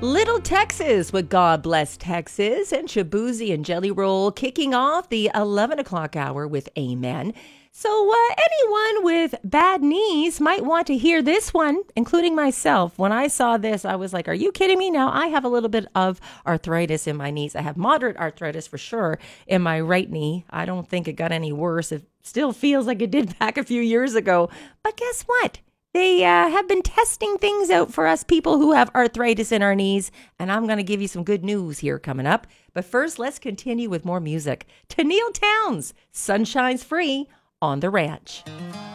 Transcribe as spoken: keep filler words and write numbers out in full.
Little Texas with God Bless Texas and Shabuzi and Jelly Roll kicking off the eleven o'clock hour with Amen. So uh, anyone with bad knees might want to hear this one, including myself. When I saw this, I was like, are you kidding me? Now, I have a little bit of arthritis in my knees. I have moderate arthritis for sure in my right knee. I don't think it got any worse. It still feels like it did back a few years ago. But guess what? They uh, have been testing things out for us people who have arthritis in our knees, and I'm going to give you some good news here coming up. But first, let's continue with more music. Tennille Townes, Sunshine's Free on the Ranch.